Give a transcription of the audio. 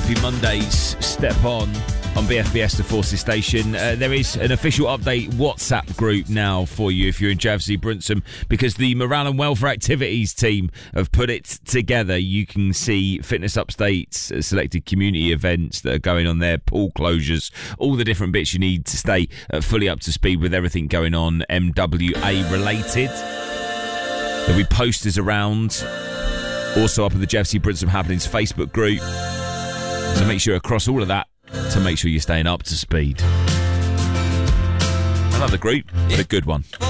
happy Mondays. Step on BFBS, the Forces station. There is an official update WhatsApp group now for you if you're in Javesey, Bruntsum, because the Morale and Welfare Activities team have put it together. You can see fitness updates, selected community events that are going on there, pool closures, all the different bits you need to stay fully up to speed with everything going on MWA related. There'll be posters around, also up in the Javesey Bruntsum Happenings Facebook group. So make sure across all of that to make sure you're staying up to speed. Another group, but a good one.